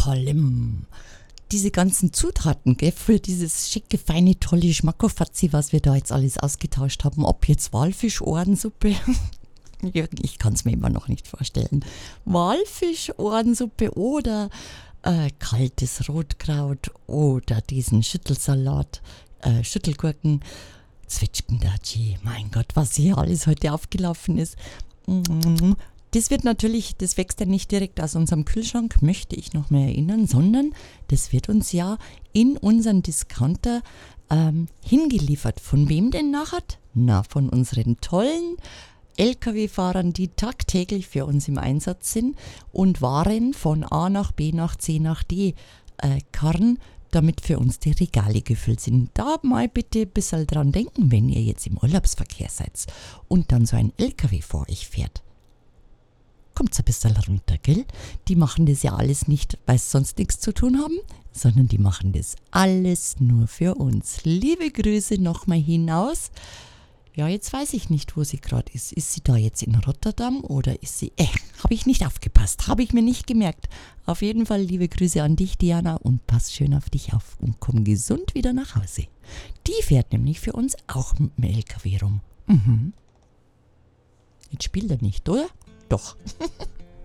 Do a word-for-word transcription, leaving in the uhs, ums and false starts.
Palim. Diese ganzen Zutaten, gell, für dieses schicke, feine, tolle Schmackofatzi, was wir da jetzt alles ausgetauscht haben, ob jetzt Walfischohrensuppe, Jürgen, ich kann es mir immer noch nicht vorstellen, Walfischohrensuppe oder äh, kaltes Rotkraut oder diesen Schüttelsalat, äh, Schüttelgurken, Zwetschgendatschi, mein Gott, was hier alles heute aufgelaufen ist. Das wird natürlich, das wächst ja nicht direkt aus unserem Kühlschrank, möchte ich noch mal erinnern, sondern das wird uns ja in unseren Discounter ähm, hingeliefert. Von wem denn nachher? Na, von unseren tollen L K W-Fahrern, die tagtäglich für uns im Einsatz sind und Waren von A nach B nach C nach D äh, karren, damit für uns die Regale gefüllt sind. Da mal bitte ein bisschen dran denken, wenn ihr jetzt im Urlaubsverkehr seid und dann so ein L K W vor euch fährt. Kommt's ein bisschen runter, gell? Die machen das ja alles nicht, weil sie sonst nichts zu tun haben, sondern die machen das alles nur für uns. Liebe Grüße nochmal hinaus. Ja, jetzt weiß ich nicht, wo sie gerade ist. Ist sie da jetzt in Rotterdam oder ist sie... Äh, habe ich nicht aufgepasst, habe ich mir nicht gemerkt. Auf jeden Fall liebe Grüße an dich, Diana, und pass schön auf dich auf und komm gesund wieder nach Hause. Die fährt nämlich für uns auch mit dem L K W rum. Mhm. Jetzt spielt er nicht, oder? Doch.